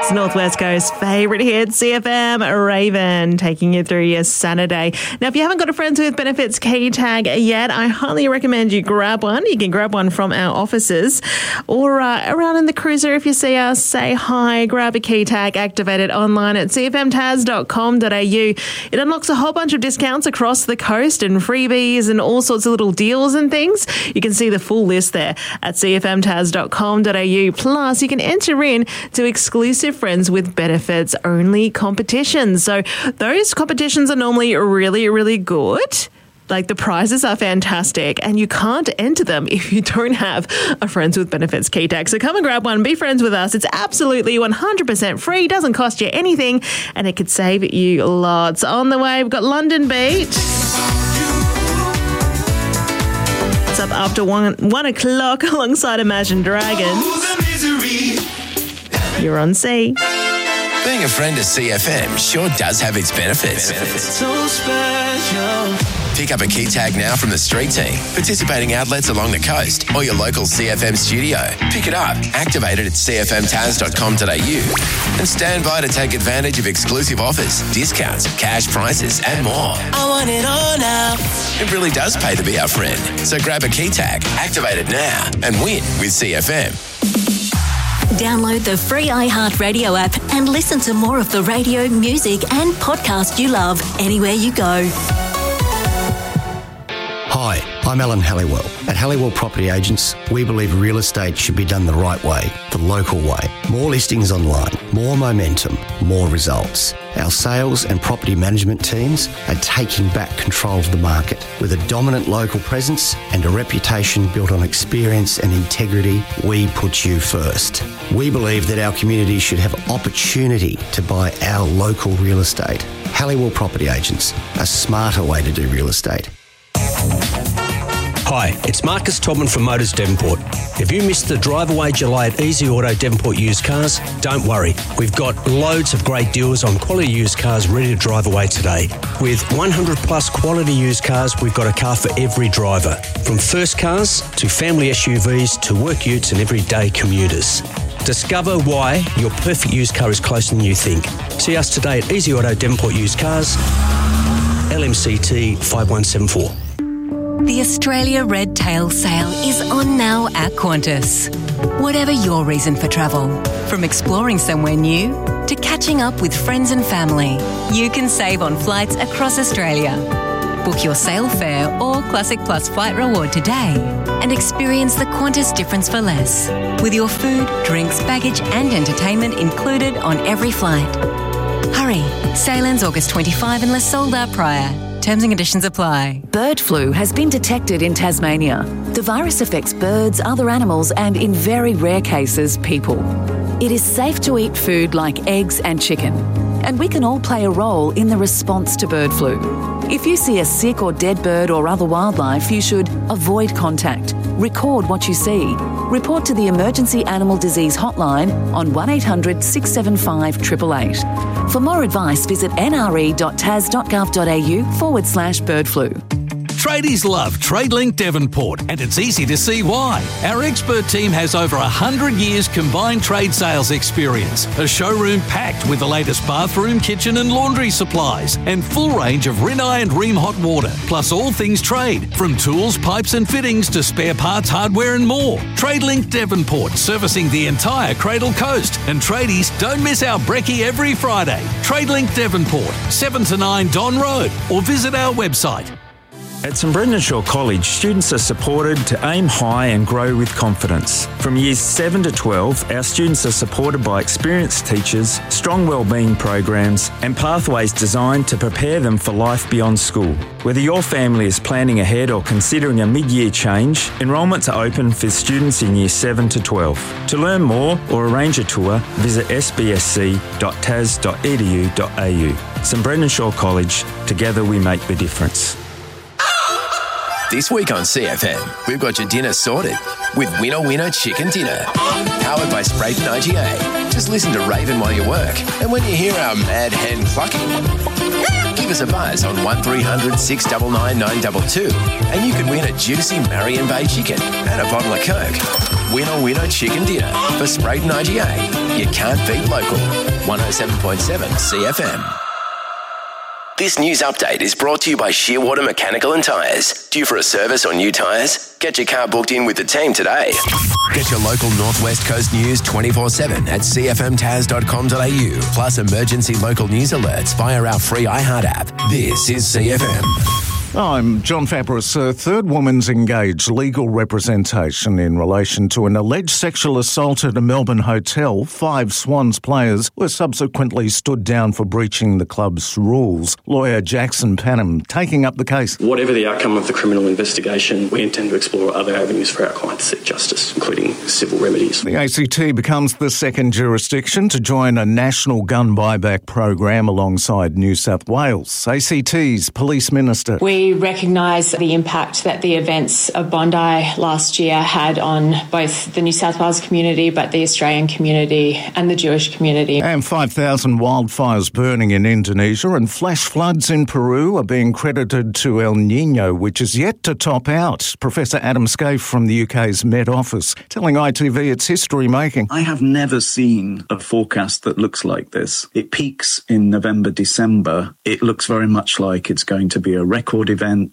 It's Northwest Coast's favourite hit, CFM Raven, taking you through your Saturday. Now, if you haven't got a Friends with Benefits key tag yet, I highly recommend you grab one. You can grab one from our offices or around in the cruiser. If you see us, say hi, grab a key tag, activate it online at cfmtas.com.au. It unlocks a whole bunch of discounts across the coast and freebies and all sorts of little deals and things. You can see the full list there at cfmtas.com.au. Plus, you can enter in to exclusive Friends with Benefits only competitions. So those competitions are normally really, really good. Like, the prizes are fantastic and you can't enter them if you don't have a Friends with Benefits key tag. So come and grab one, be friends with us. It's absolutely 100% free, doesn't cost you anything, and it could save you lots. On the way, we've got London Beat. It's up after 1 o'clock alongside Imagine Dragons. You're on C. Being a friend of CFM sure does have its benefits. So special. Pick up a key tag now from the street team, participating outlets along the coast, or your local CFM studio. Pick it up, activate it at cfmtas.com.au, and stand by to take advantage of exclusive offers, discounts, cash prizes, and more. I want it all now. It really does pay to be our friend. So grab a key tag, activate it now, and win with CFM. Download the free iHeartRadio app and listen to more of the radio, music and podcast you love anywhere you go. Hi, I'm Alan Halliwell. At Halliwell Property Agents, we believe real estate should be done the right way, the local way. More listings online, more momentum, more results. Our sales and property management teams are taking back control of the market with a dominant local presence and a reputation built on experience and integrity. We put you first. We believe that our community should have opportunity to buy our local real estate. Halliwell Property Agents, a smarter way to do real estate. Hi, it's Marcus Todman from Motors Devonport. If you missed the drive away July at Easy Auto Devonport used cars, don't worry. We've got loads of great deals on quality used cars ready to drive away today. With 100 plus quality used cars, we've got a car for every driver. From first cars to family SUVs to work utes and everyday commuters. Discover why your perfect used car is closer than you think. See us today at Easy Auto Devonport used cars, LMCT 5174. The Australia Red Tail Sale is on now at Qantas. Whatever your reason for travel, from exploring somewhere new to catching up with friends and family, you can save on flights across Australia. Book your sale fare or Classic Plus flight reward today and experience the Qantas difference for less, with your food, drinks, baggage and entertainment included on every flight. Hurry, sale ends August 25 unless sold out prior. Terms and conditions apply. Bird flu has been detected in Tasmania. The virus affects birds, other animals, and in very rare cases, people. It is safe to eat food like eggs and chicken, and we can all play a role in the response to bird flu. If you see a sick or dead bird or other wildlife, you should avoid contact, record what you see, report to the Emergency Animal Disease Hotline on 1800 675 888. For more advice, visit nre.tas.gov.au/bird flu. Tradies love TradeLink Devonport, and it's easy to see why. Our expert team has over 100 years combined trade sales experience, a showroom packed with the latest bathroom, kitchen and laundry supplies, and full range of Rinnai and Rheem hot water, plus all things trade, from tools, pipes and fittings to spare parts, hardware and more. TradeLink Devonport, servicing the entire Cradle Coast. And tradies, don't miss our brekkie every Friday. TradeLink Devonport, 7 to 9 Don Road, or visit our website. At St Brendan Shaw College, students are supported to aim high and grow with confidence. From years 7 to 12, our students are supported by experienced teachers, strong wellbeing programs and pathways designed to prepare them for life beyond school. Whether your family is planning ahead or considering a mid-year change, enrolments are open for students in years 7 to 12. To learn more or arrange a tour, visit sbsc.tas.edu.au. St Brendan Shaw College, together we make the difference. This week on CFM, we've got your dinner sorted with Winner Winner Chicken Dinner. Powered by Sprayton IGA. Just listen to Raven while you work. And when you hear our mad hen clucking, give us a buzz on 1300 699 922 and you could win a juicy Marion Bay chicken and a bottle of Coke. Winner Winner Chicken Dinner for Sprayton IGA. You can't beat local. 107.7 CFM. This news update is brought to you by Shearwater Mechanical and Tyres. Due for a service or new tyres? Get your car booked in with the team today. Get your local Northwest Coast news 24/7 at cfmtaz.com.au. Plus emergency local news alerts via our free iHeart app. This is CFM. I'm John Fabris. A third woman's engaged legal representation in relation to an alleged sexual assault at a Melbourne hotel. 5 Swans players were subsequently stood down for breaching the club's rules. Lawyer Jackson Panham taking up the case. Whatever the outcome of the criminal investigation, we intend to explore other avenues for our client to seek justice, including civil remedies. The ACT becomes the second jurisdiction to join a national gun buyback program alongside New South Wales. ACT's Police Minister. We recognise the impact that the events of Bondi last year had on both the New South Wales community, but the Australian community and the Jewish community. And 5,000 wildfires burning in Indonesia and flash floods in Peru are being credited to El Nino, which is yet to top out. Professor Adam Scaife from the UK's Met Office telling ITV it's history-making. I have never seen a forecast that looks like this. It peaks in November, December. It looks very much like it's going to be a record event.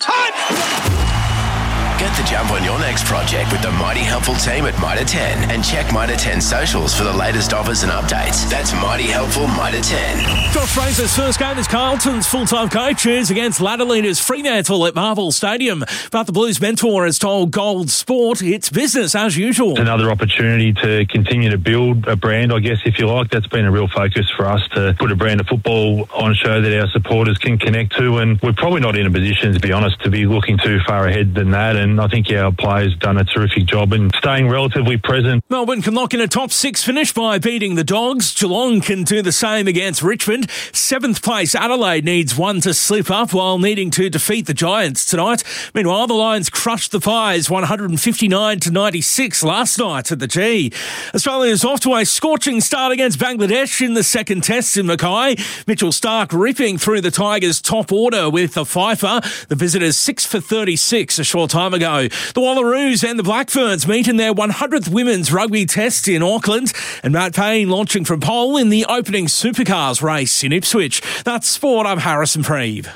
Get the jump on your next project with the Mighty Helpful team at Mitre 10 and check Mitre 10 socials for the latest offers and updates. That's Mighty Helpful Mitre 10. Josh Fraser's first game as Carlton's full-time coach is against ladder leaders Fremantle at Marvel Stadium. But the Blues mentor has told Gold Sport it's business as usual. Another opportunity to continue to build a brand, I guess, if you like. That's been a real focus for us to put a brand of football on show that our supporters can connect to, and we're probably not in a position, to be honest, to be looking too far ahead than that. And I think our players have done a terrific job in staying relatively present. Melbourne can lock in a top 6 finish by beating the Dogs. Geelong can do the same against Richmond. 7th place Adelaide needs one to slip up while needing to defeat the Giants tonight. Meanwhile, the Lions crushed the Pies 159-96 last night at the G. Australia's off to a scorching start against Bangladesh in the second test in Mackay. Mitchell Starc ripping through the Tigers' top order with a fifer. The visitors 6 for 36 a short time ago. The Wallaroos and the Blackferns meet in their 100th women's rugby test in Auckland, and Matt Payne launching from pole in the opening Supercars race in Ipswich. That's sport. I'm Harrison Preeve.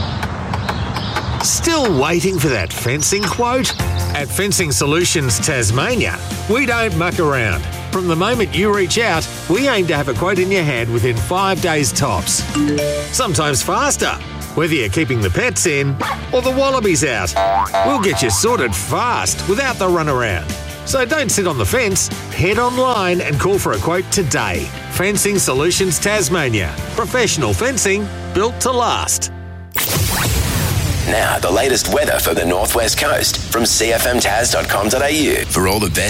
Still waiting for that fencing quote? At Fencing Solutions Tasmania, we don't muck around. From the moment you reach out, we aim to have a quote in your hand within 5 days tops. Sometimes faster. Whether you're keeping the pets in or the wallabies out, we'll get you sorted fast without the runaround. So don't sit on the fence. Head online and call for a quote today. Fencing Solutions Tasmania. Professional fencing built to last. Now, the latest weather for the Northwest Coast from cfmtaz.com.au. For all the best